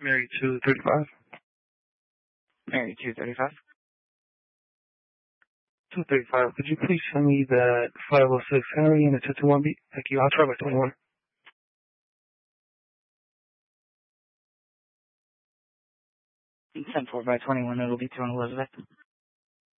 Mary 235. Mary 235. 235. Could you please show me that 506 Henry and the 221 beat? Thank you. I'll try by 21. 10-4 by 21, it'll be 2 on Elizabeth.